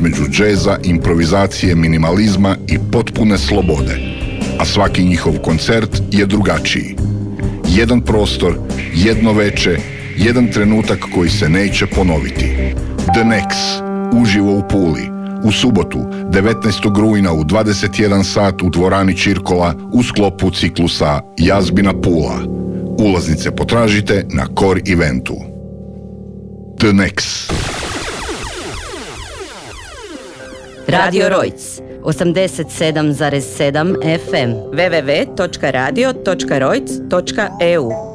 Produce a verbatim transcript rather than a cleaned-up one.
između džeza, improvizacije, minimalizma i potpune slobode. A svaki njihov koncert je drugačiji. Jedan prostor, jedno veče, jedan trenutak koji se neće ponoviti. The Nex, uživo u Puli, u subotu, devetnaestog rujna u dvadeset jedan sat u dvorani Čirkola u sklopu ciklusa Jazbina Pula. Ulaznice potražite na Core Eventu. The Nex. Radio Rojc, osamdeset sedam zarez sedam F M, w w w točka radio točka rojc točka e u.